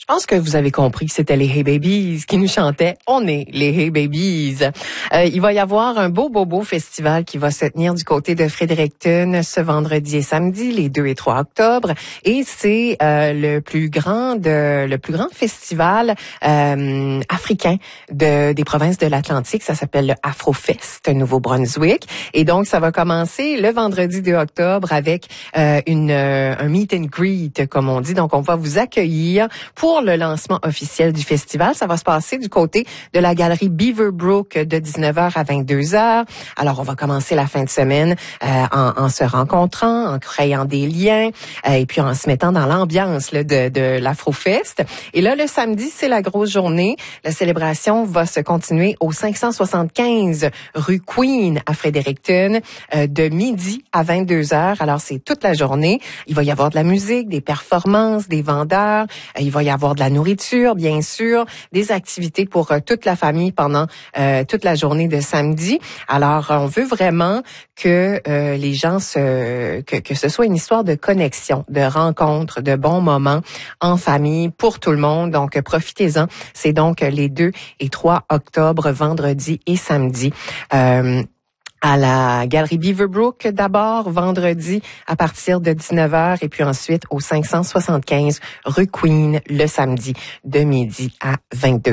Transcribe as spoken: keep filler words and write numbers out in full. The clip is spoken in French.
Je pense que vous avez compris que c'était les Hey Babies qui nous chantaient. On est les Hey Babies. Euh, il va y avoir un beau, beau, beau festival qui va se tenir du côté de Fredericton ce vendredi et samedi, les deux et trois octobre. Et c'est euh, le plus grand de, le plus grand festival euh, africain de, des provinces de l'Atlantique. Ça s'appelle le Afrofest Nouveau-Brunswick. Et donc, ça va commencer le vendredi deux octobre avec euh, une, euh, un meet and greet, comme on dit. Donc, on va vous accueillir pour le lancement officiel du festival. Ça va se passer du côté de la galerie Beaverbrook de dix-neuf heures à vingt-deux heures. Alors, on va commencer la fin de semaine euh, en, en se rencontrant, en créant des liens euh, et puis en se mettant dans l'ambiance là, de, de l'Afrofest. Et là, le samedi, c'est la grosse journée. La célébration va se continuer au cinq cent soixante-quinze rue Queen à Fredericton euh, de midi à vingt-deux heures. Alors, c'est toute la journée. Il va y avoir de la musique, des performances, des vendeurs. Euh, il va y avoir de la nourriture, bien sûr, des activités pour euh, toute la famille pendant euh, toute la journée de samedi. Alors, on veut vraiment que euh, les gens se que, que ce soit une histoire de connexion, de rencontre, de bons moments en famille pour tout le monde. Donc, profitez-en. C'est donc les deux et trois octobre, vendredi et samedi. Euh, à la galerie Beaverbrook d'abord, vendredi à partir de dix-neuf heures et puis ensuite au cinq cent soixante-quinze rue Queen le samedi de midi à vingt-deux heures.